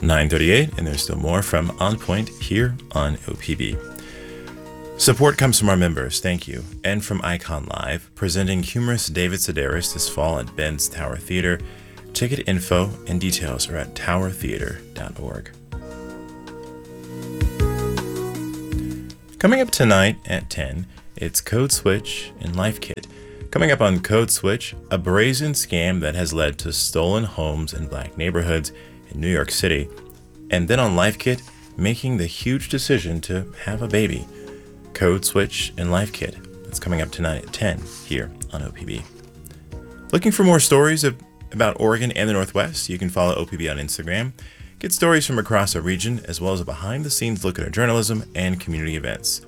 9:38, and there's still more from On Point here on OPB. Support comes from our members, thank you, and from Icon Live, presenting humorous David Sedaris this fall at Ben's Tower Theater. Ticket info and details are at towertheater.org. Coming up tonight at 10, it's Code Switch and Life Kit. Coming up on Code Switch, a brazen scam that has led to stolen homes in black neighborhoods in New York City. And then on Life Kit, making the huge decision to have a baby. Code Switch and Life Kit. That's coming up tonight at 10 here on OPB. Looking for more stories about Oregon and the Northwest? You can follow OPB on Instagram. Get stories from across our region, as well as a behind-the-scenes look at our journalism and community events.